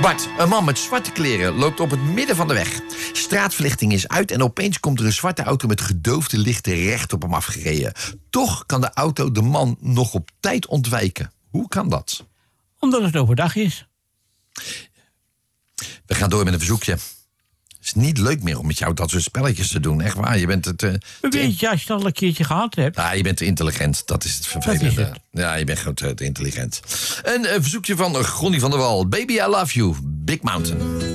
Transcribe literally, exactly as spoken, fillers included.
Bart, een man met zwarte kleren loopt op het midden van de weg. Straatverlichting is uit en opeens komt er een zwarte auto met gedoofde lichten recht op hem afgereden. Toch kan de auto de man nog op tijd ontwijken. Hoe kan dat? Omdat het overdag is. We gaan door met een verzoekje. Het is niet leuk meer om met jou dat soort spelletjes te doen. Echt waar, je bent het... Uh, Weet je, als je het al een keertje gehad hebt. Ja, je bent te intelligent, dat is het vervelende. Dat is het. Ja, je bent gewoon te, te intelligent. Een uh, verzoekje van Gronnie van der Wal. Baby, I love you. Big Mountain.